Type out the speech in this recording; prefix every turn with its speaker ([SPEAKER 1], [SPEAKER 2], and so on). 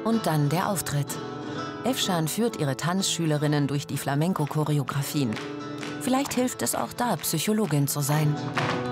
[SPEAKER 1] Und dann der Auftritt. Efschan führt ihre Tanzschülerinnen durch die Flamenco-Choreografien. Vielleicht hilft es auch da, Psychologin zu sein.